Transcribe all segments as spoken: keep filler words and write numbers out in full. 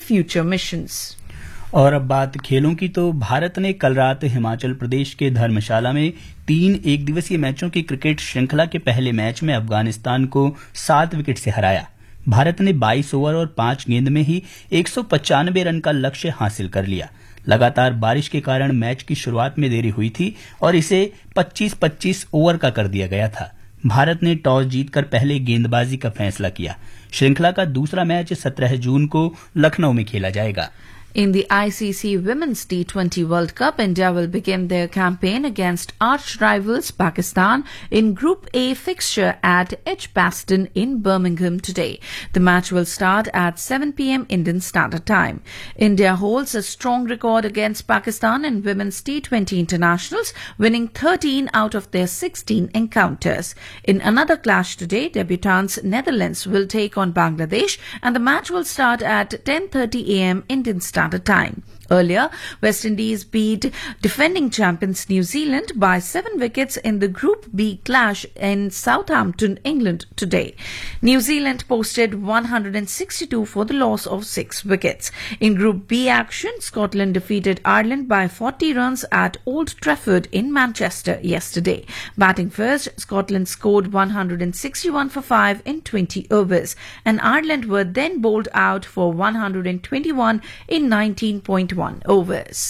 future missions. और अब बात खेलों की, तो भारत ने कल रात हिमाचल प्रदेश के धर्मशाला में तीन एक दिवसीय मैचों की क्रिकेट श्रृंखला के पहले मैच में अफगानिस्तान को सात विकेट से हराया। भारत ने बाईस ओवर और पांच गेंद में ही एक सौ पचानवे रन का लक्ष्य हासिल कर लिया। लगातार बारिश के कारण मैच की शुरुआत में देरी हुई थी और इसे पच्चीस पच्चीस ओवर का कर दिया गया था। भारत ने टॉस जीतकर पहले गेंदबाजी का फैसला किया। श्रृंखला का दूसरा मैच सत्रह जून को लखनऊ में खेला जाएगा। In the I C C Women's T twenty World Cup, India will begin their campaign against arch rivals Pakistan in Group A fixture at Edgbaston in Birmingham today. The match will start at seven p m Indian Standard Time. India holds a strong record against Pakistan in women's T twenty internationals, winning thirteen out of their sixteen encounters. In another clash today, debutants Netherlands will take on Bangladesh, and the match will start at ten thirty a m Indian Standard Time. Earlier, West Indies beat defending champions New Zealand by seven wickets in the Group B clash in Southampton, England today. New Zealand posted one hundred sixty-two for the loss of six wickets. In Group B action, Scotland defeated Ireland by forty runs at Old Trafford in Manchester yesterday. Batting first, Scotland scored one hundred sixty-one for five in twenty overs, and Ireland were then bowled out for one hundred twenty-one in nineteen point one overs.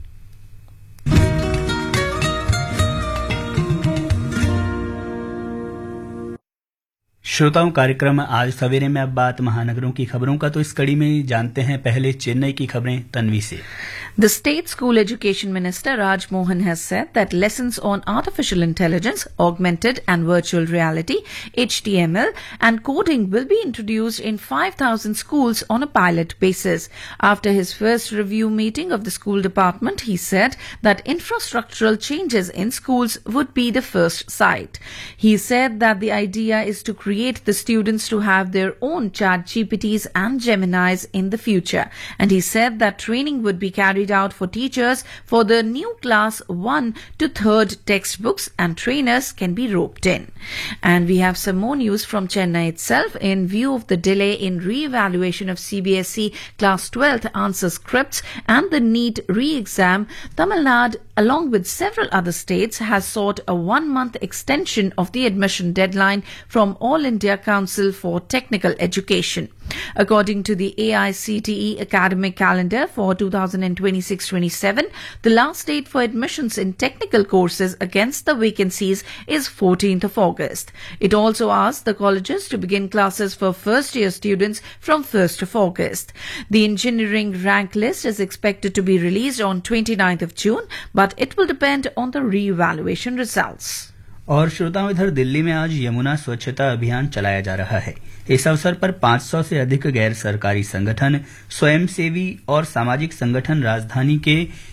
श्रोताओं, कार्यक्रम आज सवेरे में अब बात महानगरों की खबरों का, तो इस कड़ी में जानते हैं पहले चेन्नई की खबरें तन्वी से। The state school education minister Raj Mohan has said that lessons on artificial intelligence, augmented and virtual reality, H T M L and coding will be introduced in five thousand schools on a pilot basis. After his first review meeting of the school department, he said that infrastructural changes in schools would be the first sight. He said that the idea is to create the students to have their own Chat G P Ts and Geminis in the future. And he said that training would be carried out for teachers for the new class one to third textbooks, and trainers can be roped in. And we have some more news from Chennai itself. In view of the delay in re-evaluation of C B S E class twelfth answer scripts and the NEET re-exam, Tamil Nadu, along with several other states, has sought a one-month extension of the admission deadline from All India Council for Technical Education. According to the A I C T E academic calendar for two thousand twenty-six twenty-seven, the last date for admissions in technical courses against the vacancies is fourteenth of August. It also asked the colleges to begin classes for first-year students from first of August. The engineering rank list is expected to be released on twenty-ninth of June, but it will depend on the re-evaluation results. और श्रोताओं, इधर दिल्ली में आज यमुना स्वच्छता अभियान चलाया जा रहा है। इस अवसर पर पाँच सौ से अधिक गैर सरकारी संगठन, स्वयंसेवी और सामाजिक संगठन राजधानी के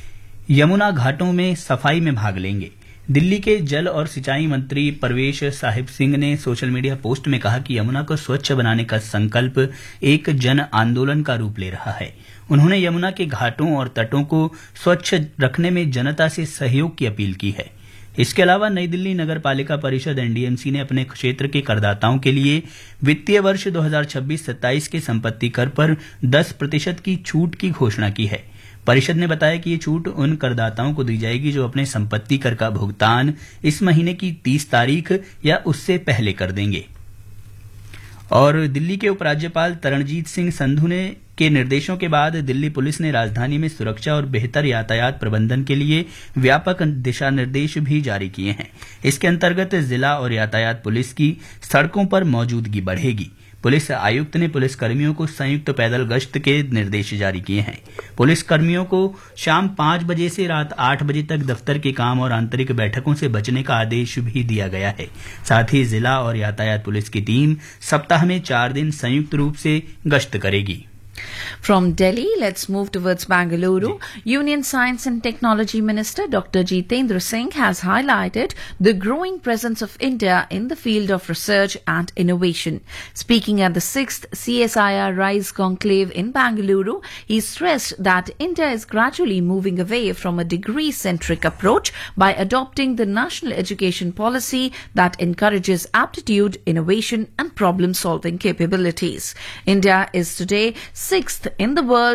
यमुना घाटों में सफाई में भाग लेंगे। दिल्ली के जल और सिंचाई मंत्री परवेश साहिब सिंह ने सोशल मीडिया पोस्ट में कहा कि यमुना को स्वच्छ बनाने का संकल्प एक जन आंदोलन का रूप ले रहा है। उन्होंने यमुना के घाटों और तटों को स्वच्छ रखने में जनता से सहयोग की अपील की है। इसके अलावा नई दिल्ली नगर पालिका परिषद एन डी एम सी ने अपने क्षेत्र के करदाताओं के लिए वित्तीय वर्ष दो हज़ार छब्बीस सत्ताईस के संपत्ति कर पर दस प्रतिशत की छूट की घोषणा की है। परिषद ने बताया कि ये छूट उन करदाताओं को दी जाएगी जो अपने संपत्ति कर का भुगतान इस महीने की तीस तारीख या उससे पहले कर देंगे। और दिल्ली के उपराज्यपाल तरणजीत सिंह संधू ने के निर्देशों के बाद दिल्ली पुलिस ने राजधानी में सुरक्षा और बेहतर यातायात प्रबंधन के लिए व्यापक दिशा निर्देश भी जारी किए हैं। इसके अंतर्गत जिला और यातायात पुलिस की सड़कों पर मौजूदगी बढ़ेगी। पुलिस आयुक्त ने पुलिस कर्मियों को संयुक्त पैदल गश्त के निर्देश जारी किए हैं। पुलिस कर्मियों को शाम पांच बजे से रात आठ बजे तक दफ्तर के काम और आंतरिक बैठकों से बचने का आदेश भी दिया गया है। साथ ही जिला और यातायात पुलिस की टीम सप्ताह में चार दिन संयुक्त रूप से गश्त करेगी। From Delhi, let's move towards Bangalore. Union Science and Technology Minister Doctor Jitendra Singh has highlighted the growing presence of India in the field of research and innovation. Speaking at the sixth C S I R RISE conclave in Bangalore, he stressed that India is gradually moving away from a degree-centric approach by adopting the national education policy that encourages aptitude, innovation and problem-solving capabilities. India is today sixth in the world